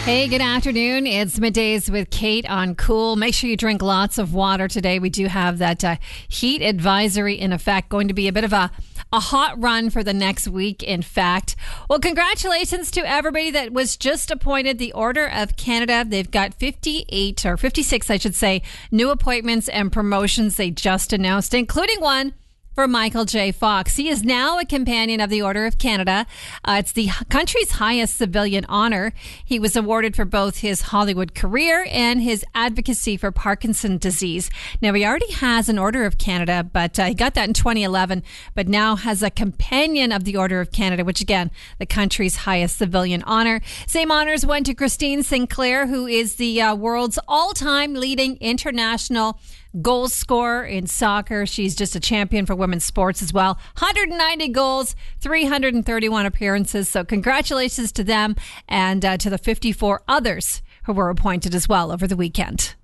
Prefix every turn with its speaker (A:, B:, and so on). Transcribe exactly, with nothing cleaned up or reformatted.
A: Hey, good afternoon. It's Middays with Kate on Cool. Make sure you drink lots of water today. We do have that uh, heat advisory in effect. Going to be a bit of a, a hot run for the next week, in fact. Well, congratulations to everybody that was just appointed the Order of Canada. They've got fifty-eight or fifty-six, I should say, new appointments and promotions they just announced, including one for Michael J. Fox. He is now a companion of the Order of Canada. Uh, it's the country's highest civilian honor. He was awarded for both his Hollywood career and his advocacy for Parkinson's disease. Now, he already has an Order of Canada, but uh, he got that in twenty eleven, but now has a companion of the Order of Canada, which again, the country's highest civilian honor. Same honors went to Christine Sinclair, who is the uh, world's all-time leading international goal scorer in soccer. She's just a champion for women's sports as well. one hundred ninety goals, three hundred thirty-one appearances. So congratulations to them and uh, to the fifty-four others who were appointed as well over the weekend.